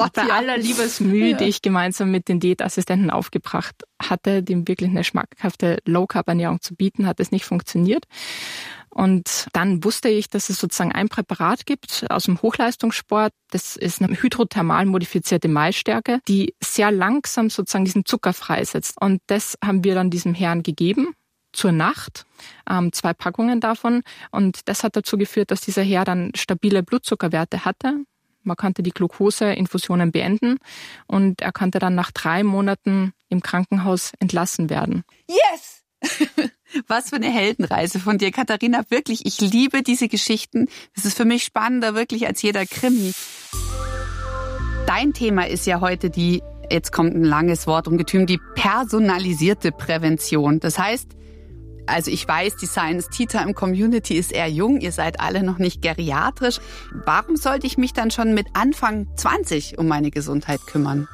bei aller Liebesmühe, die ich gemeinsam mit den Diätassistenten aufgebracht hatte, dem wirklich eine schmackhafte Low-Carb-Ernährung zu bieten, hat es nicht funktioniert. Und dann wusste ich, dass es sozusagen ein Präparat gibt aus dem Hochleistungssport. Das ist eine hydrothermal modifizierte Maisstärke, die sehr langsam sozusagen diesen Zucker freisetzt. Und das haben wir dann diesem Herrn gegeben zur Nacht, 2 Packungen davon. Und das hat dazu geführt, dass dieser Herr dann stabile Blutzuckerwerte hatte. Man konnte die Glukoseinfusionen beenden und er konnte dann nach 3 Monaten im Krankenhaus entlassen werden. Yes! Was für eine Heldenreise von dir, Katharina. Wirklich, ich liebe diese Geschichten. Das ist für mich spannender wirklich als jeder Krimi. Dein Thema ist ja heute jetzt kommt ein langes Wort Ungetüm, die personalisierte Prävention. Das heißt, also ich weiß, die Science Tea Time Community ist eher jung, ihr seid alle noch nicht geriatrisch. Warum sollte ich mich dann schon mit Anfang 20 um meine Gesundheit kümmern?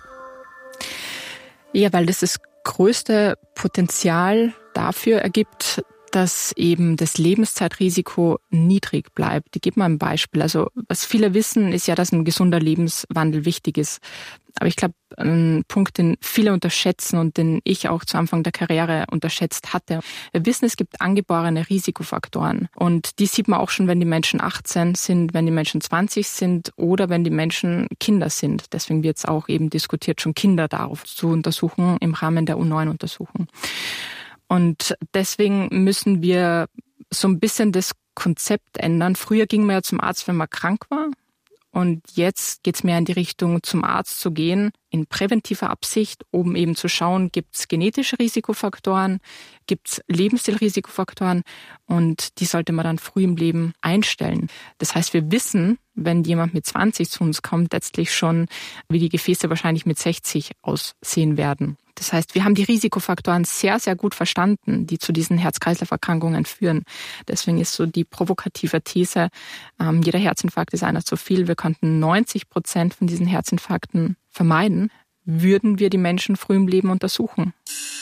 Ja, weil das größte Potenzial dafür ergibt, dass eben das Lebenszeitrisiko niedrig bleibt. Ich gebe mal ein Beispiel. Also was viele wissen, ist ja, dass ein gesunder Lebenswandel wichtig ist. Aber ich glaube, ein Punkt, den viele unterschätzen und den ich auch zu Anfang der Karriere unterschätzt hatte. Wir wissen, es gibt angeborene Risikofaktoren. Und die sieht man auch schon, wenn die Menschen 18 sind, wenn die Menschen 20 sind oder wenn die Menschen Kinder sind. Deswegen wird es auch eben diskutiert, schon Kinder darauf zu untersuchen im Rahmen der U9-Untersuchung. Und deswegen müssen wir so ein bisschen das Konzept ändern. Früher ging man ja zum Arzt, wenn man krank war. Und jetzt geht's mehr in die Richtung, zum Arzt zu gehen, in präventiver Absicht, um eben zu schauen, gibt's genetische Risikofaktoren, gibt's Lebensstilrisikofaktoren und die sollte man dann früh im Leben einstellen. Das heißt, wir wissen, wenn jemand mit 20 zu uns kommt, letztlich schon, wie die Gefäße wahrscheinlich mit 60 aussehen werden. Das heißt, wir haben die Risikofaktoren sehr, sehr gut verstanden, die zu diesen Herz-Kreislauf-Erkrankungen führen. Deswegen ist so die provokative These, jeder Herzinfarkt ist einer zu viel. Wir konnten 90% von diesen Herzinfarkten vermeiden, würden wir die Menschen früh im Leben untersuchen.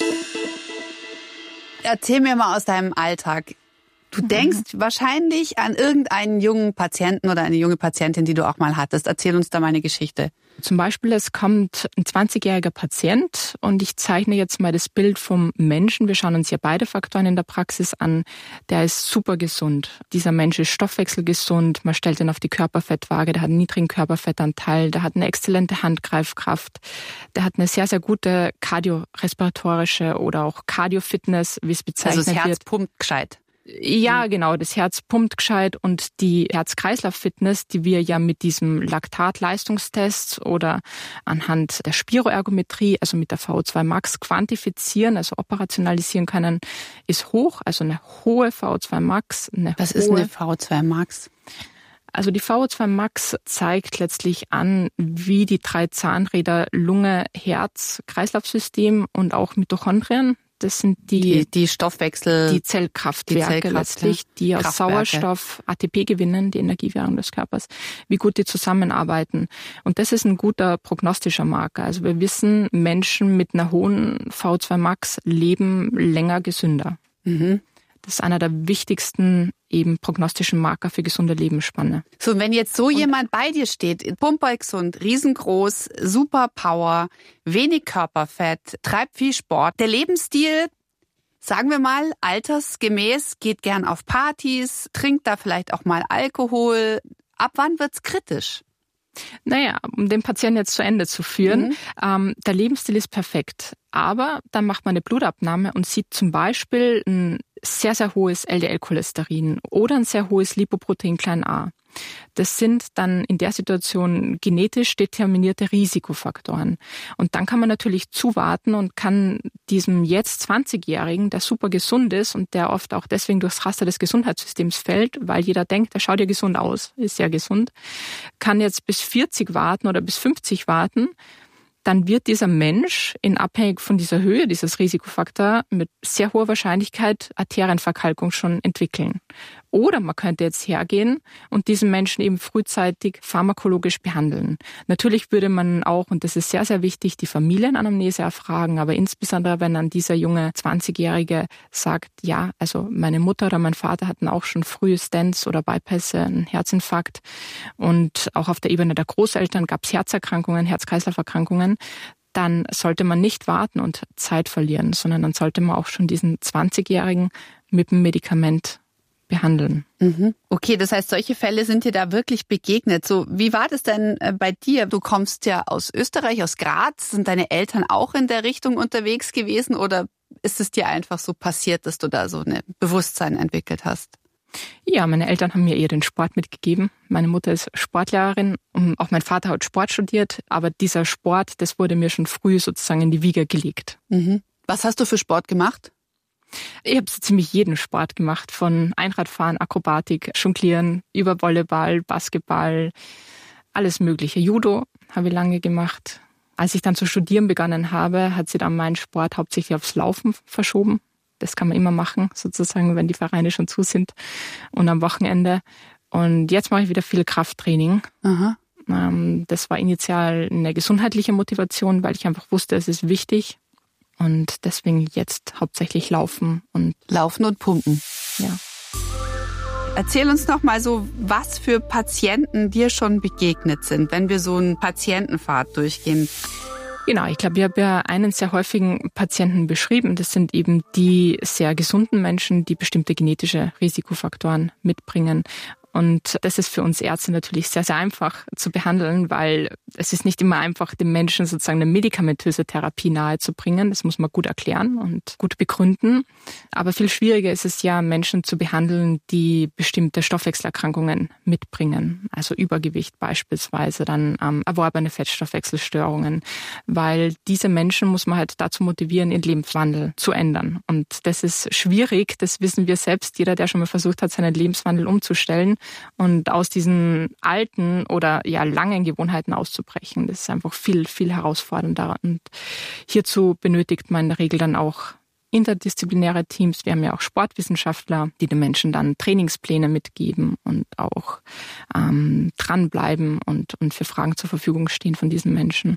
Erzähl mir mal aus deinem Alltag. Du denkst wahrscheinlich an irgendeinen jungen Patienten oder eine junge Patientin, die du auch mal hattest. Erzähl uns da mal eine Geschichte. Zum Beispiel, es kommt ein 20-jähriger Patient und ich zeichne jetzt mal das Bild vom Menschen. Wir schauen uns ja beide Faktoren in der Praxis an. Der ist super gesund. Dieser Mensch ist stoffwechselgesund. Man stellt ihn auf die Körperfettwaage. Der hat einen niedrigen Körperfettanteil. Der hat eine exzellente Handgreifkraft. Der hat eine sehr, sehr gute kardiorespiratorische oder auch Cardio-Fitness, wie es bezeichnet wird. Also das Herz pumpt gescheit. Ja, genau. Das Herz pumpt gescheit und die Herz-Kreislauf-Fitness, die wir ja mit diesem Laktat-Leistungstest oder anhand der Spiroergometrie, also mit der VO2 Max quantifizieren, also operationalisieren können, ist hoch. Also eine hohe VO2 Max. Was ist eine VO2 Max? Also die VO2 Max zeigt letztlich an, wie die 3 Zahnräder Lunge, Herz, Kreislaufsystem und auch Mitochondrien, das sind die Stoffwechsel, die Zellkraftwerke letztlich, die aus Sauerstoff ATP gewinnen, die Energiewährung des Körpers, wie gut die zusammenarbeiten. Und das ist ein guter prognostischer Marker. Also wir wissen, Menschen mit einer hohen VO2 Max leben länger gesünder. Mhm. Das ist einer der wichtigsten eben prognostischen Marker für gesunde Lebensspanne. So, wenn jetzt so jemand bei dir steht, pumpergesund, riesengroß, super Power, wenig Körperfett, treibt viel Sport, der Lebensstil, sagen wir mal, altersgemäß, geht gern auf Partys, trinkt da vielleicht auch mal Alkohol. Ab wann wird's kritisch? Naja, um den Patienten jetzt zu Ende zu führen, der Lebensstil ist perfekt. Aber dann macht man eine Blutabnahme und sieht zum Beispiel ein sehr, sehr hohes LDL-Cholesterin oder ein sehr hohes Lipoprotein a. Das sind dann in der Situation genetisch determinierte Risikofaktoren. Und dann kann man natürlich zuwarten und kann diesem jetzt 20-Jährigen, der super gesund ist und der oft auch deswegen durchs Raster des Gesundheitssystems fällt, weil jeder denkt, der schaut ja gesund aus, ist ja gesund, kann jetzt bis 40 warten oder bis 50 warten. Dann wird dieser Mensch in abhängig von dieser Höhe dieses Risikofaktor mit sehr hoher Wahrscheinlichkeit Arterienverkalkung schon entwickeln. Oder man könnte jetzt hergehen und diesen Menschen eben frühzeitig pharmakologisch behandeln. Natürlich würde man auch, und das ist sehr, sehr wichtig, die Familienanamnese erfragen, aber insbesondere, wenn dann dieser junge 20-Jährige sagt, ja, also meine Mutter oder mein Vater hatten auch schon früh Stents oder Bypässe, einen Herzinfarkt, und auch auf der Ebene der Großeltern gab es Herzerkrankungen, Herz-Kreislauf-Erkrankungen, dann sollte man nicht warten und Zeit verlieren, sondern dann sollte man auch schon diesen 20-Jährigen mit dem Medikament behandeln. Okay, das heißt, solche Fälle sind dir da wirklich begegnet. So, wie war das denn bei dir? Du kommst ja aus Österreich, aus Graz. Sind deine Eltern auch in der Richtung unterwegs gewesen oder ist es dir einfach so passiert, dass du da so ein Bewusstsein entwickelt hast? Ja, meine Eltern haben mir eher den Sport mitgegeben. Meine Mutter ist Sportlehrerin und auch mein Vater hat Sport studiert. Aber dieser Sport, das wurde mir schon früh sozusagen in die Wiege gelegt. Was hast du für Sport gemacht? Ich habe so ziemlich jeden Sport gemacht, von Einradfahren, Akrobatik, Jonglieren, über Volleyball, Basketball, alles Mögliche. Judo habe ich lange gemacht. Als ich dann zu studieren begonnen habe, hat sich dann mein Sport hauptsächlich aufs Laufen verschoben. Das kann man immer machen, sozusagen, wenn die Vereine schon zu sind und am Wochenende. Und jetzt mache ich wieder viel Krafttraining. Aha. Das war initial eine gesundheitliche Motivation, weil ich einfach wusste, es ist wichtig. Und deswegen jetzt hauptsächlich Laufen und Pumpen. Ja. Erzähl uns noch mal so, was für Patienten dir schon begegnet sind, wenn wir so einen Patientenpfad durchgehen. Genau, ich glaube, ich habe ja einen sehr häufigen Patienten beschrieben. Das sind eben die sehr gesunden Menschen, die bestimmte genetische Risikofaktoren mitbringen. Und das ist für uns Ärzte natürlich sehr, sehr einfach zu behandeln, weil es ist nicht immer einfach, dem Menschen sozusagen eine medikamentöse Therapie nahezubringen. Das muss man gut erklären und gut begründen. Aber viel schwieriger ist es ja, Menschen zu behandeln, die bestimmte Stoffwechselerkrankungen mitbringen. Also Übergewicht beispielsweise, dann erworbene Fettstoffwechselstörungen. Weil diese Menschen muss man halt dazu motivieren, ihren Lebenswandel zu ändern. Und das ist schwierig, das wissen wir selbst. Jeder, der schon mal versucht hat, seinen Lebenswandel umzustellen, und aus diesen alten oder ja langen Gewohnheiten auszubrechen. Das ist einfach viel, viel herausfordernder. Und hierzu benötigt man in der Regel dann auch interdisziplinäre Teams. Wir haben ja auch Sportwissenschaftler, die den Menschen dann Trainingspläne mitgeben und auch dranbleiben und für Fragen zur Verfügung stehen von diesen Menschen.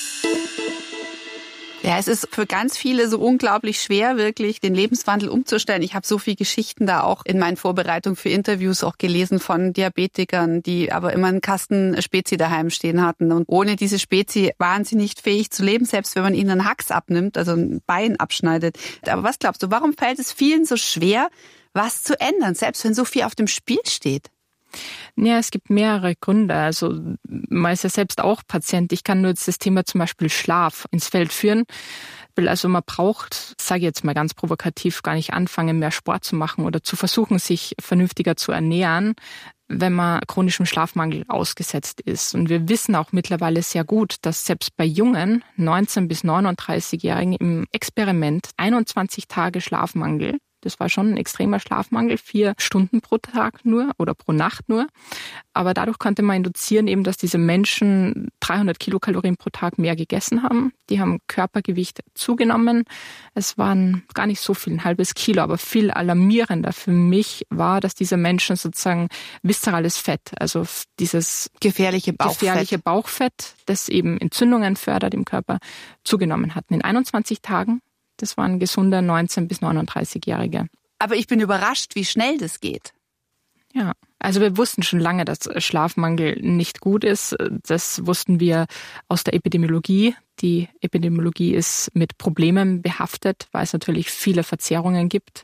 Ja, es ist für ganz viele so unglaublich schwer, wirklich den Lebenswandel umzustellen. Ich habe so viele Geschichten da auch in meinen Vorbereitungen für Interviews auch gelesen von Diabetikern, die aber immer einen Kasten Spezi daheim stehen hatten. Und ohne diese Spezi waren sie nicht fähig zu leben, selbst wenn man ihnen einen Hax abnimmt, also ein Bein abschneidet. Aber was glaubst du, warum fällt es vielen so schwer, was zu ändern, selbst wenn so viel auf dem Spiel steht? Ja, es gibt mehrere Gründe. Also man ist ja selbst auch Patient. Ich kann nur jetzt das Thema zum Beispiel Schlaf ins Feld führen. Also man braucht, sage ich jetzt mal ganz provokativ, gar nicht anfangen, mehr Sport zu machen oder zu versuchen, sich vernünftiger zu ernähren, wenn man chronischem Schlafmangel ausgesetzt ist. Und wir wissen auch mittlerweile sehr gut, dass selbst bei jungen 19- bis 39-Jährigen im Experiment 21 Tage Schlafmangel, das war schon ein extremer Schlafmangel, 4 Stunden pro Tag nur oder pro Nacht nur. Aber dadurch konnte man induzieren eben, dass diese Menschen 300 Kilokalorien pro Tag mehr gegessen haben. Die haben Körpergewicht zugenommen. Es waren gar nicht so viel, ein halbes Kilo, aber viel alarmierender für mich war, dass diese Menschen sozusagen viszerales Fett, also dieses gefährliche Bauchfett, das eben Entzündungen fördert im Körper, zugenommen hatten. In 21 Tagen. Das waren gesunde 19- bis 39-Jährige. Aber ich bin überrascht, wie schnell das geht. Ja, also wir wussten schon lange, dass Schlafmangel nicht gut ist. Das wussten wir aus der Epidemiologie. Die Epidemiologie ist mit Problemen behaftet, weil es natürlich viele Verzerrungen gibt.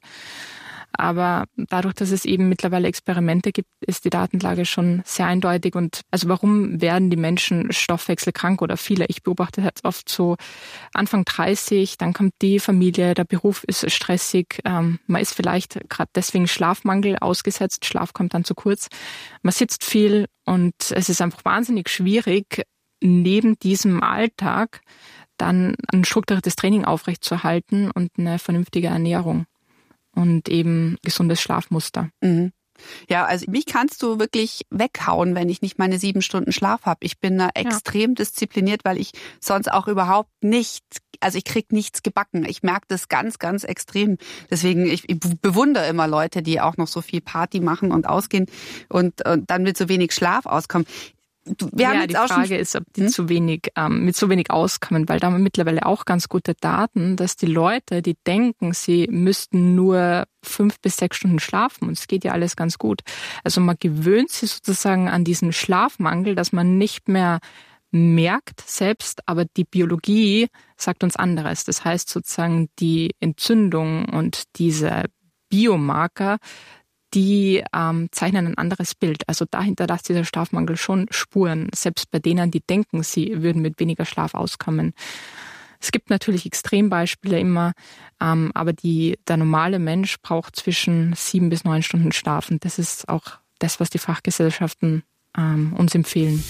Aber dadurch, dass es eben mittlerweile Experimente gibt, ist die Datenlage schon sehr eindeutig. Und also warum werden die Menschen stoffwechselkrank oder viele? Ich beobachte jetzt oft so Anfang 30, dann kommt die Familie, der Beruf ist stressig. Man ist vielleicht gerade deswegen Schlafmangel ausgesetzt. Schlaf kommt dann zu kurz. Man sitzt viel und es ist einfach wahnsinnig schwierig, neben diesem Alltag dann ein strukturiertes Training aufrechtzuerhalten und eine vernünftige Ernährung. Und eben gesundes Schlafmuster. Mhm. Ja, also mich kannst du wirklich weghauen, wenn ich nicht meine 7 Stunden Schlaf habe. Ich bin da extrem diszipliniert, weil ich sonst auch überhaupt nicht ich krieg nichts gebacken. Ich merke das ganz, ganz extrem. Deswegen, ich bewundere immer Leute, die auch noch so viel Party machen und ausgehen und dann mit so wenig Schlaf auskommen. Die Frage ist, ob die mit zu wenig auskommen, weil da haben wir mittlerweile auch ganz gute Daten, dass die Leute, die denken, sie müssten nur 5 bis 6 Stunden schlafen und es geht ja alles ganz gut. Also man gewöhnt sich sozusagen an diesen Schlafmangel, dass man nicht mehr merkt selbst, aber die Biologie sagt uns anderes. Das heißt sozusagen die Entzündung und diese Biomarker, die zeichnen ein anderes Bild. Also dahinter lässt dieser Schlafmangel schon Spuren, selbst bei denen, die denken, sie würden mit weniger Schlaf auskommen. Es gibt natürlich Extrembeispiele immer, aber der normale Mensch braucht zwischen 7 bis 9 Stunden Schlaf. Und das ist auch das, was die Fachgesellschaften uns empfehlen.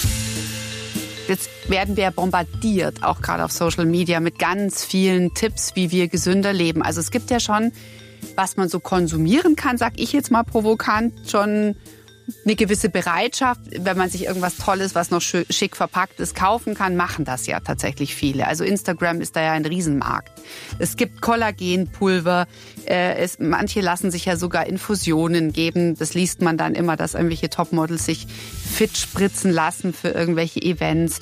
Jetzt werden wir bombardiert, auch gerade auf Social Media, mit ganz vielen Tipps, wie wir gesünder leben. Also es gibt ja schon, was man so konsumieren kann, sag ich jetzt mal provokant, schon eine gewisse Bereitschaft, wenn man sich irgendwas Tolles, was noch schick verpackt ist, kaufen kann, machen das ja tatsächlich viele. Also Instagram ist da ja ein Riesenmarkt. Es gibt Kollagenpulver, manche lassen sich ja sogar Infusionen geben. Das liest man dann immer, dass irgendwelche Topmodels sich fit spritzen lassen für irgendwelche Events.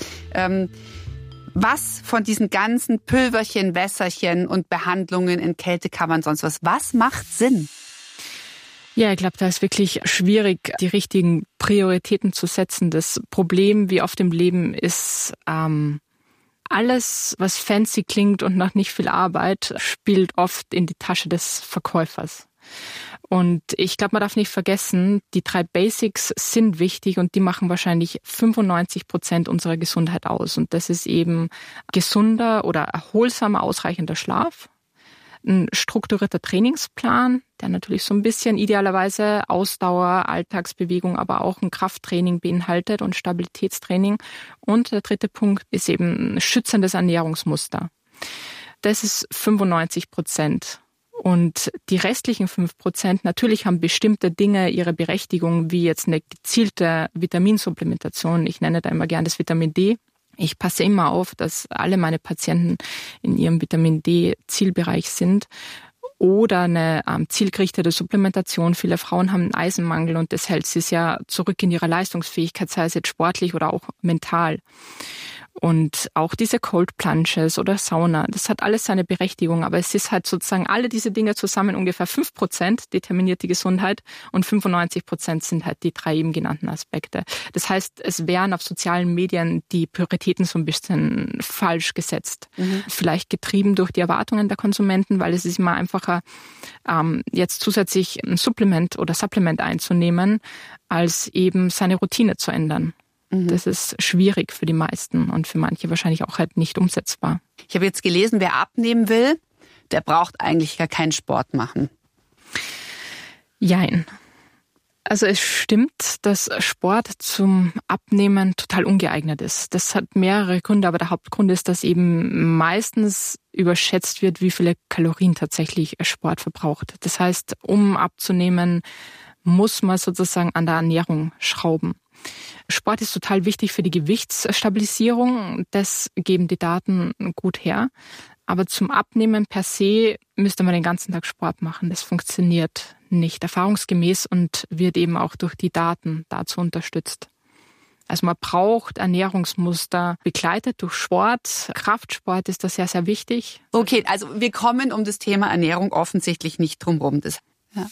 Was von diesen ganzen Pülverchen, Wässerchen und Behandlungen in Kältekammern sonst was macht Sinn? Ja, ich glaube, da ist wirklich schwierig, die richtigen Prioritäten zu setzen. Das Problem, wie oft im Leben, ist, alles, was fancy klingt und nach nicht viel Arbeit, spielt oft in die Tasche des Verkäufers. Und ich glaube, man darf nicht vergessen, die 3 Basics sind wichtig und die machen wahrscheinlich 95% unserer Gesundheit aus. Und das ist eben gesunder oder erholsamer, ausreichender Schlaf, ein strukturierter Trainingsplan, der natürlich so ein bisschen idealerweise Ausdauer, Alltagsbewegung, aber auch ein Krafttraining beinhaltet und Stabilitätstraining. Und der 3. Punkt ist eben ein schützendes Ernährungsmuster. Das ist 95%. Und die restlichen 5%, natürlich haben bestimmte Dinge ihre Berechtigung, wie jetzt eine gezielte Vitaminsupplementation. Ich nenne da immer gern das Vitamin D. Ich passe immer auf, dass alle meine Patienten in ihrem Vitamin D-Zielbereich sind. Oder eine zielgerichtete Supplementation. Viele Frauen haben einen Eisenmangel und das hält sie ja zurück in ihrer Leistungsfähigkeit, sei es jetzt sportlich oder auch mental. Und auch diese Cold Plunges oder Sauna, das hat alles seine Berechtigung, aber es ist halt sozusagen alle diese Dinge zusammen ungefähr 5% determiniert die Gesundheit und 95% sind halt die 3 eben genannten Aspekte. Das heißt, es wären auf sozialen Medien die Prioritäten so ein bisschen falsch gesetzt. Vielleicht getrieben durch die Erwartungen der Konsumenten, weil es ist immer einfacher, jetzt zusätzlich ein Supplement einzunehmen, als eben seine Routine zu ändern. Das ist schwierig für die meisten und für manche wahrscheinlich auch halt nicht umsetzbar. Ich habe jetzt gelesen, wer abnehmen will, der braucht eigentlich gar keinen Sport machen. Jein. Also es stimmt, dass Sport zum Abnehmen total ungeeignet ist. Das hat mehrere Gründe, aber der Hauptgrund ist, dass eben meistens überschätzt wird, wie viele Kalorien tatsächlich Sport verbraucht. Das heißt, um abzunehmen, muss man sozusagen an der Ernährung schrauben. Sport ist total wichtig für die Gewichtsstabilisierung. Das geben die Daten gut her. Aber zum Abnehmen per se müsste man den ganzen Tag Sport machen. Das funktioniert nicht erfahrungsgemäß und wird eben auch durch die Daten dazu unterstützt. Also man braucht Ernährungsmuster begleitet durch Sport. Kraftsport ist da sehr, sehr wichtig. Okay, also wir kommen um das Thema Ernährung offensichtlich nicht drum rum. Ja.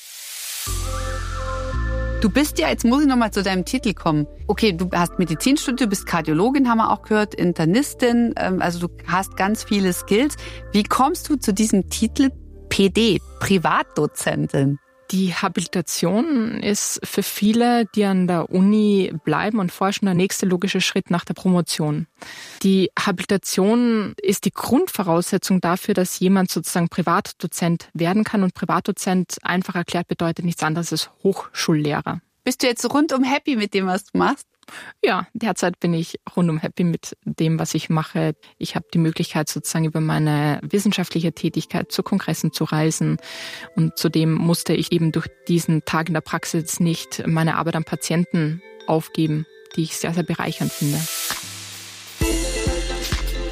Du bist ja, jetzt muss ich nochmal zu deinem Titel kommen. Okay, du hast Medizin studiert, du bist Kardiologin, haben wir auch gehört, Internistin, also du hast ganz viele Skills. Wie kommst du zu diesem Titel PD, Privatdozentin? Die Habilitation ist für viele, die an der Uni bleiben und forschen, der nächste logische Schritt nach der Promotion. Die Habilitation ist die Grundvoraussetzung dafür, dass jemand sozusagen Privatdozent werden kann. Und Privatdozent, einfach erklärt, bedeutet nichts anderes als Hochschullehrer. Bist du jetzt rundum happy mit dem, was du machst? Ja, derzeit bin ich rundum happy mit dem, was ich mache. Ich habe die Möglichkeit, sozusagen über meine wissenschaftliche Tätigkeit zu Kongressen zu reisen. Und zudem musste ich eben durch diesen Tag in der Praxis nicht meine Arbeit an Patienten aufgeben, die ich sehr, sehr bereichernd finde.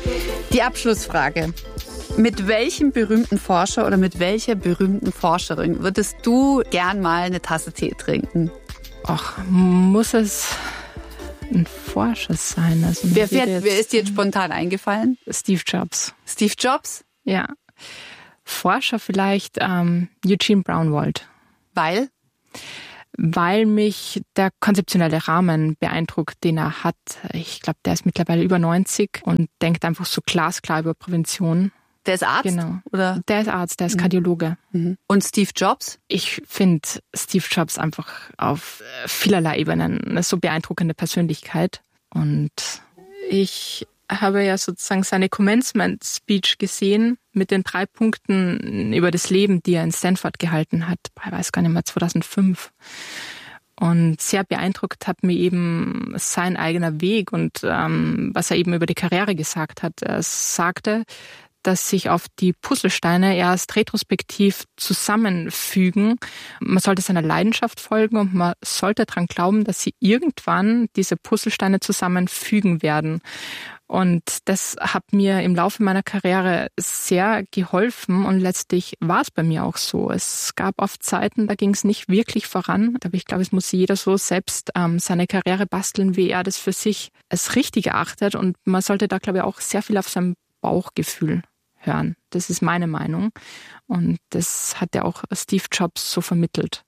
Die Abschlussfrage. Mit welchem berühmten Forscher oder mit welcher berühmten Forscherin würdest du gern mal eine Tasse Tee trinken? Ach, muss es ein Forscher sein? Also wer ist dir jetzt spontan eingefallen? Steve Jobs. Steve Jobs? Ja. Forscher vielleicht Eugene Braunwald. Weil? Weil mich der konzeptionelle Rahmen beeindruckt, den er hat. Ich glaube, der ist mittlerweile über 90 und denkt einfach so glasklar über Prävention. Der ist Arzt? Genau. Oder? Der ist Arzt, der ist Kardiologe. Und Steve Jobs? Ich finde Steve Jobs einfach auf vielerlei Ebenen eine so beeindruckende Persönlichkeit. Und ich habe ja sozusagen seine Commencement Speech gesehen mit den 3 Punkten über das Leben, die er in Stanford gehalten hat. Ich weiß gar nicht mehr, 2005. Und sehr beeindruckt hat mir eben sein eigener Weg und was er eben über die Karriere gesagt hat. Er sagte, dass sich auf die Puzzlesteine erst retrospektiv zusammenfügen. Man sollte seiner Leidenschaft folgen und man sollte daran glauben, dass sie irgendwann diese Puzzlesteine zusammenfügen werden. Und das hat mir im Laufe meiner Karriere sehr geholfen und letztlich war es bei mir auch so. Es gab oft Zeiten, da ging es nicht wirklich voran. Aber ich glaube, es muss jeder so selbst seine Karriere basteln, wie er das für sich als richtig erachtet. Und man sollte da, glaube ich, auch sehr viel auf sein Bauchgefühl hören. Das ist meine Meinung. Und das hat ja auch Steve Jobs so vermittelt.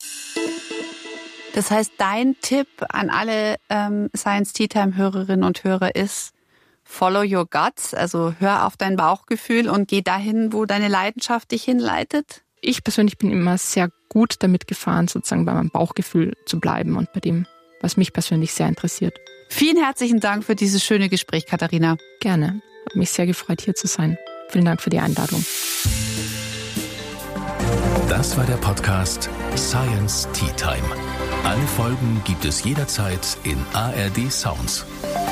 Das heißt, dein Tipp an alle Science Tea Time Hörerinnen und Hörer ist, follow your guts, also hör auf dein Bauchgefühl und geh dahin, wo deine Leidenschaft dich hinleitet? Ich persönlich bin immer sehr gut damit gefahren, sozusagen bei meinem Bauchgefühl zu bleiben und bei dem, was mich persönlich sehr interessiert. Vielen herzlichen Dank für dieses schöne Gespräch, Katharina. Gerne. Hat mich sehr gefreut, hier zu sein. Vielen Dank für die Einladung. Das war der Podcast Science Tea Time. Alle Folgen gibt es jederzeit in ARD Sounds.